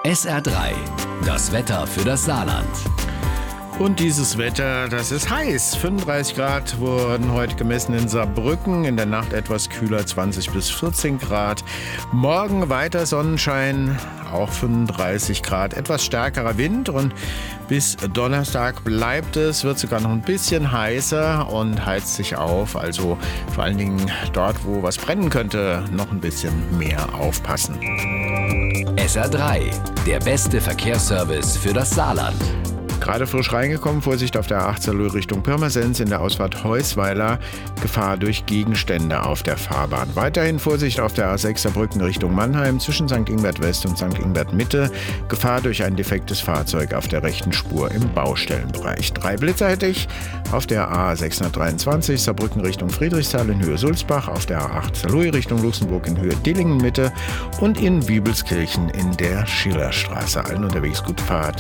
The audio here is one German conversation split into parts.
SR3, das Wetter für das Saarland. Und dieses Wetter, das ist heiß. 35 Grad wurden heute gemessen in Saarbrücken. In der Nacht etwas kühler, 20 bis 14 Grad. Morgen weiter Sonnenschein, auch 35 Grad. Etwas stärkerer Wind und bis Donnerstag bleibt es. Wird sogar noch ein bisschen heißer und heizt sich auf. Also vor allen Dingen dort, wo was brennen könnte, noch ein bisschen mehr aufpassen. SR3, der beste Verkehrsservice für das Saarland. Gerade frisch reingekommen, Vorsicht auf der A8 Saarlouis Richtung Pirmasens in der Ausfahrt Heusweiler, Gefahr durch Gegenstände auf der Fahrbahn. Weiterhin Vorsicht auf der A6 Saarbrücken Richtung Mannheim zwischen St. Ingbert West und St. Ingbert Mitte, Gefahr durch ein defektes Fahrzeug auf der rechten Spur im Baustellenbereich. 3 Blitzer hätte ich auf der A623 Saarbrücken Richtung Friedrichsthal in Höhe Sulzbach, auf der A8 Saarlouis Richtung Luxemburg in Höhe Dillingen Mitte und in Wiebelskirchen in der Schillerstraße. Allen unterwegs gute Fahrt.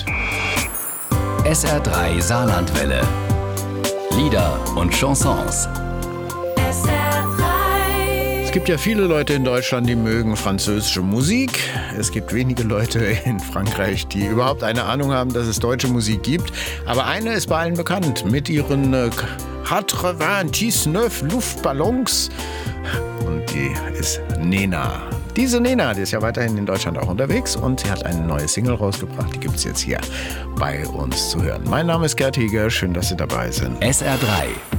SR3 Saarlandwelle. Lieder und Chansons. Es gibt ja viele Leute in Deutschland, die mögen französische Musik. Es gibt wenige Leute in Frankreich, die überhaupt eine Ahnung haben, dass es deutsche Musik gibt. Aber eine ist bei allen bekannt mit ihren 99 Luftballons. Und die ist Nena. Diese Nena, die ist ja weiterhin in Deutschland auch unterwegs und sie hat eine neue Single rausgebracht. Die gibt es jetzt hier bei uns zu hören. Mein Name ist Gerd Heger, schön, dass Sie dabei sind. SR3,